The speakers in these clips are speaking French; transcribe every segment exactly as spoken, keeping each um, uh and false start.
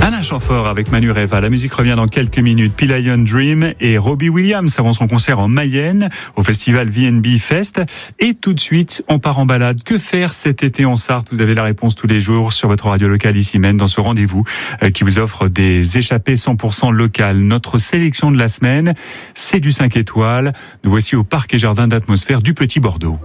Alain Chamfort avec Manu Reva. La musique revient dans quelques minutes. Pelion Dream et Robbie Williams avant son concert en Mayenne au festival V and B Fest. Et tout de suite, on part en balade. Que faire cet été en Sarthe? Vous avez la réponse tous les jours sur votre radio locale ici même dans ce rendez-vous qui vous offre des échappées cent pour cent locales. Notre sélection de la semaine, c'est du cinq étoiles. Nous voici au parc et jardin d'atmosphère du Petit Bordeaux.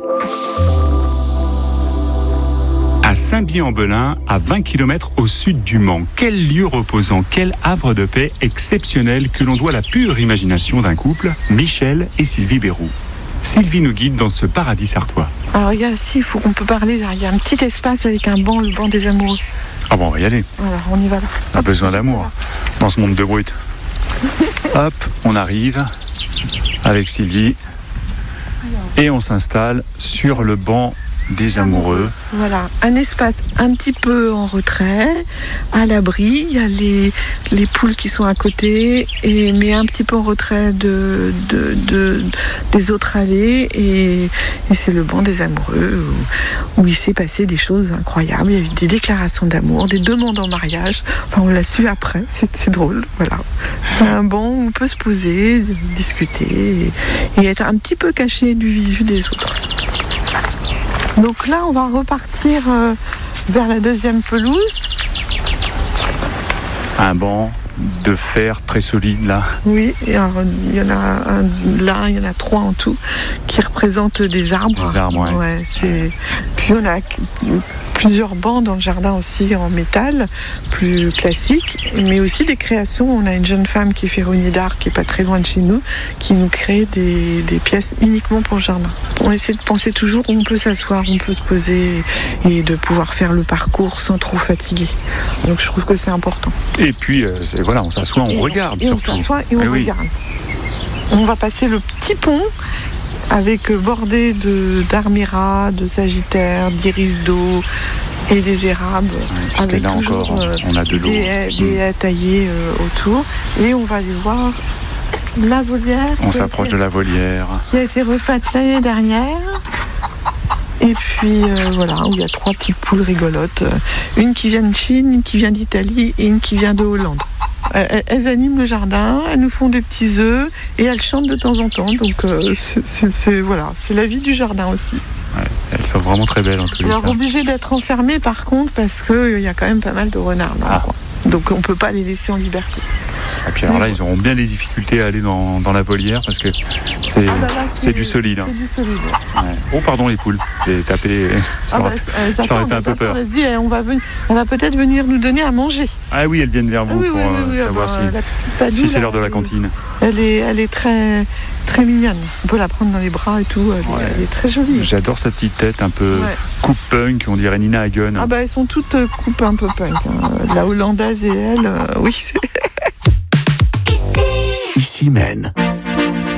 À Saint-Bier-en-Belin, à vingt kilomètres au sud du Mans. Quel lieu reposant, quel havre de paix exceptionnel que l'on doit à la pure imagination d'un couple, Michel et Sylvie Béroux. Sylvie nous guide dans ce paradis sartois. Alors il y a ici, il faut qu'on peut parler, il y a un petit espace avec un banc, le banc des amoureux. Ah bon, on va y aller. Voilà, on y va là. On a besoin d'amour dans ce monde de brut. Hop, on arrive avec Sylvie et on s'installe sur le banc des amoureux. Voilà, un espace un petit peu en retrait, à l'abri. Il y a les, les poules qui sont à côté, et, mais un petit peu en retrait de, de, de, des autres allées. Et, et c'est le banc des amoureux où, où il s'est passé des choses incroyables. Il y a eu des déclarations d'amour, des demandes en mariage. Enfin, on l'a su après. C'est, c'est drôle. Voilà. C'est un banc où on peut se poser, discuter et, et être un petit peu caché du visu des autres. Donc là, on va repartir euh, vers la deuxième pelouse. Un banc de fer très solide là. Oui, et alors, il y en a un, là, il y en a trois en tout qui représentent des arbres. Des arbres, ouais. Ouais, c'est... Puis on a plusieurs bancs dans le jardin aussi en métal, plus classique, mais aussi des créations. On a une jeune femme qui fait Rogny d'art, qui est pas très loin de chez nous, qui nous crée des, des pièces uniquement pour le jardin. On essaie de penser toujours où on peut s'asseoir, où on peut se poser et de pouvoir faire le parcours sans trop fatiguer. Donc je trouve que c'est important. Et puis euh, c'est, voilà, on s'assoit, on et regarde et surtout. On s'assoit et on eh regarde. Oui. On va passer le petit pont avec bordé de, d'armira, de sagittaire, d'iris d'eau et des érables. Ouais, avec là toujours, encore, euh, on a de l'eau. Des haies, des haies taillées euh, autour. Et on va aller voir la volière. On s'approche été, de la volière. Qui a été refaite l'année dernière. Et puis euh, voilà, où il y a trois petites poules rigolotes. Une qui vient de Chine, une qui vient d'Italie et une qui vient de Hollande. Elles animent le jardin, elles nous font des petits œufs et elles chantent de temps en temps. Donc euh, c'est, c'est, c'est, voilà, c'est la vie du jardin aussi. Ouais, elles sont vraiment très belles en tous les cas. Alors obligé d'être enfermées par contre parce qu'il y a quand même pas mal de renards dans le coin. Donc on ne peut pas les laisser en liberté. Et puis alors là, ils auront bien des difficultés à aller dans, dans la volière parce que c'est, ah bah là, c'est, c'est du solide. Hein. C'est du solide. Ouais. Oh pardon les poules, j'ai tapé. Ah bah, je leur ai fait un peu peur. Vas-y, on va, venir, on va peut-être venir nous donner à manger. Ah oui, elles viennent vers vous ah oui, pour oui, oui, euh, oui, savoir alors, si, Padou, si c'est là, l'heure de la cantine. Elle est, elle est très, très mignonne. On peut la prendre dans les bras et tout. Elle, Ouais. est, elle est très jolie. J'adore sa petite tête un peu Ouais. coupe punk, on dirait Nina Hagen. Ah bah elles sont toutes euh, coupes un peu punk. Hein. La hollandaise et elle, euh, oui c'est... Ici mène.